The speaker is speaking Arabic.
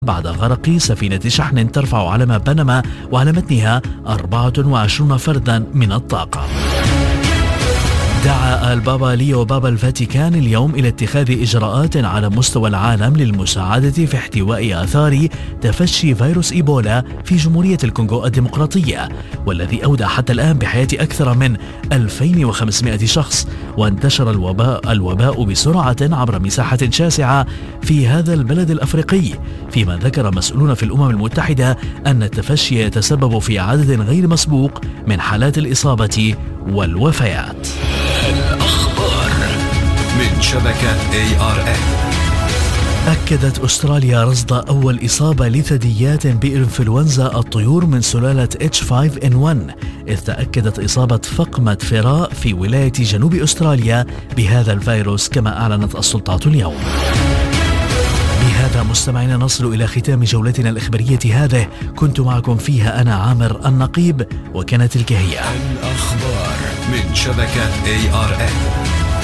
بعد غرق سفينة شحن ترفع علم بنما وعلى متنها 24 فردا من الطاقم. دعا البابا ليو بابا الفاتيكان اليوم إلى اتخاذ إجراءات على مستوى العالم للمساعدة في احتواء آثار تفشي فيروس إيبولا في جمهورية الكونغو الديمقراطية، والذي أودى حتى الآن بحياة أكثر من 2500 شخص، وانتشر الوباء بسرعة عبر مساحة شاسعة في هذا البلد الأفريقي، فيما ذكر مسؤولون في الأمم المتحدة أن التفشي يتسبب في عدد غير مسبوق من حالات الإصابة والوفيات. الأخبار من شبكة ARN. أكدت أستراليا رصد أول إصابة لثدييات بإنفلونزا الطيور من سلالة H5N1، إذ تأكدت إصابة فقمة فراء في ولاية جنوب أستراليا بهذا الفيروس كما أعلنت السلطات اليوم. بهذا مستمعينا نصل إلى ختام جولتنا الإخبارية هذه، كنت معكم فيها أنا عامر النقيب، وكانت تلك هي الأخبار من شبكة ARN.